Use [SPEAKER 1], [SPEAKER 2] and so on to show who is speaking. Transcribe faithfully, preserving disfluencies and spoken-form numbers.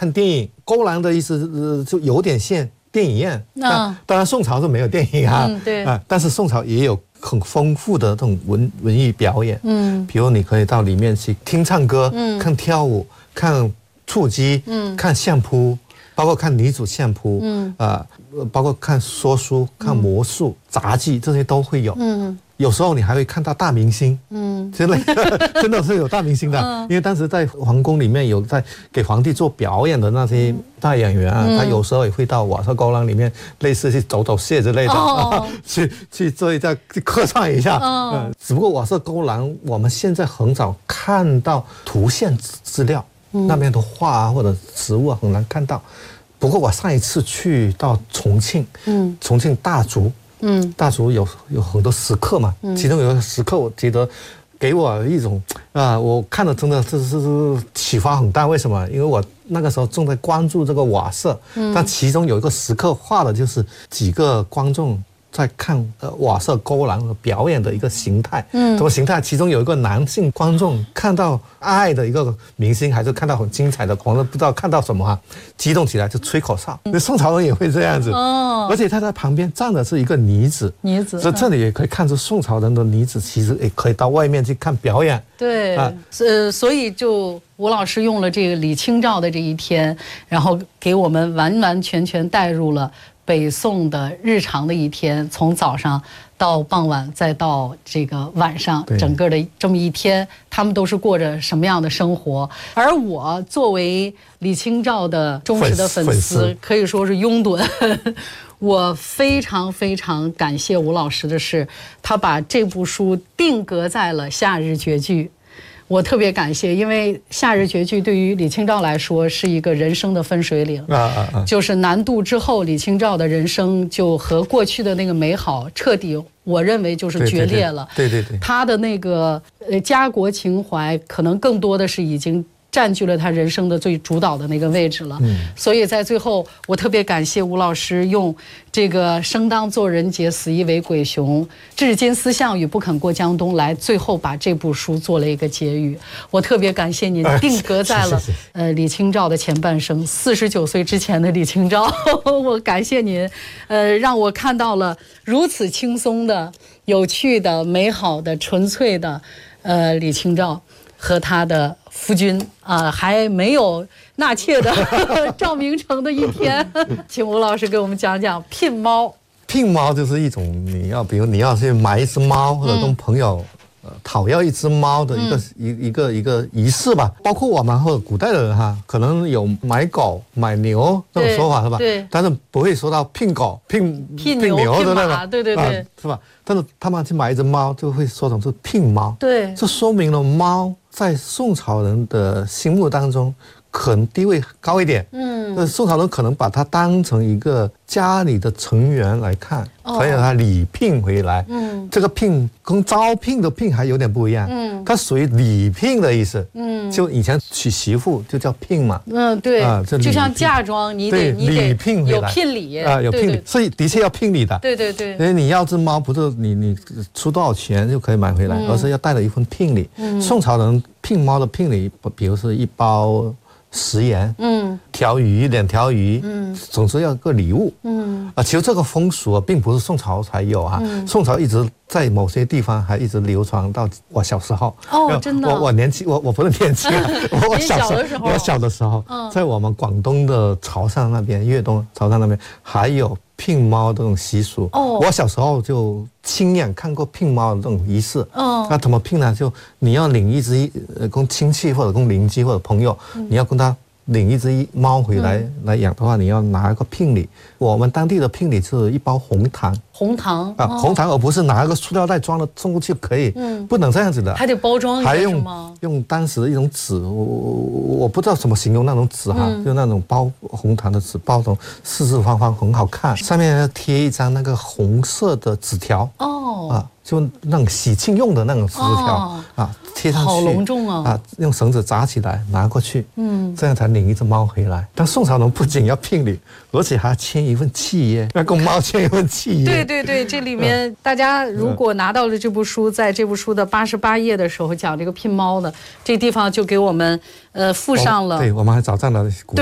[SPEAKER 1] 看电影。勾栏的意思、呃、就有点像电影院。嗯，当然宋朝是没有电影啊，
[SPEAKER 2] 嗯、对
[SPEAKER 1] 啊，但是宋朝也有很丰富的这种文文艺表演。嗯，比如你可以到里面去听唱歌，嗯，看跳舞，看蹴击，嗯，看相扑。包括看女主相扑，嗯啊、呃，包括看说书、看魔术、嗯、杂技，这些都会有。嗯，有时候你还会看到大明星，嗯，真的真的是有大明星的，嗯、因为当时在皇宫里面有在给皇帝做表演的那些大演员啊，嗯、他有时候也会到瓦舍勾栏里面，类似去走走穴之类的，哦、去去做一下去客串一下。哦呃、只不过瓦舍勾栏我们现在很少看到图像资料。那边的画啊或者植物啊很难看到，不过我上一次去到重庆，嗯，重庆大竹，嗯，大竹有有很多石刻嘛，嗯、其中有一个石刻我觉得给我一种啊、呃，我看了真的是是是启发很大。为什么？因为我那个时候正在关注这个瓦舍，嗯，但其中有一个石刻画的就是几个观众在看呃瓦舍勾栏表演的一个形态，嗯，什么形态？其中有一个男性观众看到爱的一个明星，还是看到很精彩的，可能不知道看到什么啊，激动起来就吹口哨。那、嗯、宋朝人也会这样子，哦，而且他在旁边站的是一个女子，女子，所以这里也可以看出宋朝人的女子其实也可以到外面去看表演。
[SPEAKER 2] 对，啊、呃，所以就吴老师用了这个李清照的这一天，然后给我们完完全全带入了北宋的日常的一天，从早上到傍晚，再到这个晚上，整个的这么一天，他们都是过着什么样的生活？而我作为李清照的忠实的粉丝，粉丝可以说是拥趸。我非常非常感谢吴老师的是，他把这部书定格在了夏日绝句。我特别感谢，因为夏日绝句对于李清照来说是一个人生的分水岭，啊啊啊、就是南渡之后，李清照的人生就和过去的那个美好彻底，我认为就是决裂了。
[SPEAKER 1] 对对 对, 对, 对，
[SPEAKER 2] 他的那个呃家国情怀，可能更多的是已经占据了他人生的最主导的那个位置了。嗯，所以在最后，我特别感谢吴老师用这个生当作人杰，死亦为鬼雄，至今思项羽，不肯过江东来，最后把这部书做了一个结语。我特别感谢您定格在了、哎、呃李清照的前半生，四十九岁之前的李清照。我感谢您，呃，让我看到了如此轻松的、有趣的、美好的、纯粹的，呃，李清照和他的夫君啊、呃，还没有纳妾的赵明诚的一天。请吴老师给我们讲讲聘猫。
[SPEAKER 1] 聘猫就是一种你要，比如你要去买一只猫，或者跟朋友、嗯、呃讨要一只猫的一个、嗯、一一个一个仪式吧。包括我们或者古代的人哈，可能有买狗、买牛这种说法是吧？
[SPEAKER 2] 对。
[SPEAKER 1] 但是不会说到聘狗、聘
[SPEAKER 2] 聘牛、聘马，对对对、啊，
[SPEAKER 1] 是吧？但是他们去买一只猫，就会说成是聘猫。
[SPEAKER 2] 对。
[SPEAKER 1] 这说明了猫在宋朝人的心目当中可能地位高一点，嗯，那宋朝人可能把它当成一个家里的成员来看，所以他礼聘回来，嗯，这个聘跟招聘的聘还有点不一样，嗯，它属于礼聘的意思，嗯，就以前娶媳妇就叫聘嘛，
[SPEAKER 2] 嗯，对，啊，就像嫁妆，你得你得
[SPEAKER 1] 礼聘回来，
[SPEAKER 2] 有聘礼
[SPEAKER 1] 啊，有聘礼，所以的确要聘礼的，
[SPEAKER 2] 对对对，
[SPEAKER 1] 所以你要只猫不是你你出多少钱就可以买回来，而是要带了一份聘礼，嗯，宋朝人聘猫的聘礼，比如是一包食盐，嗯，条鱼两条鱼，嗯，总之要个礼物，嗯啊，其实这个风俗啊，并不是宋朝才有啊，嗯、宋朝一直在某些地方还一直流传到我小时候。
[SPEAKER 2] 哦，真的，
[SPEAKER 1] 我我年轻，我我不是年轻啊，我小时候，我小的时候，嗯、在我们广东的潮汕那边，粤东潮汕那边还有聘猫这种习俗。哦，我小时候就亲眼看过聘猫的这种仪式。哦，那怎么聘呢？就你要领一只呃，跟亲戚或者跟邻居或者朋友，嗯、你要跟他领一只猫回来、嗯、来养的话，你要拿一个聘礼。我们当地的聘礼是一包红糖。
[SPEAKER 2] 红糖
[SPEAKER 1] 啊，哦、红糖，而不是拿一个塑料袋装的送过去可以，嗯，不能这样子的，
[SPEAKER 2] 还得包装一下，
[SPEAKER 1] 还用用当时的一种纸，我我不知道怎么形容那种纸哈，嗯、就那种包红糖的纸，包成四四方方，很好看，上面要贴一张那个红色的纸条，哦，啊，就那种喜庆用的那种纸条、哦、啊，贴上去，
[SPEAKER 2] 好隆重啊，
[SPEAKER 1] 啊，用绳子扎起来拿过去，嗯，这样才领一只猫回来。但宋朝人不仅要聘礼，而且还要签一份契约，要跟猫签一份契约。
[SPEAKER 2] 对对对，这里面、嗯、大家如果拿到了这部书，在这部书的八十八页的时候讲这个聘猫的这地方就给我们呃附上了，
[SPEAKER 1] 对，我们还找到了古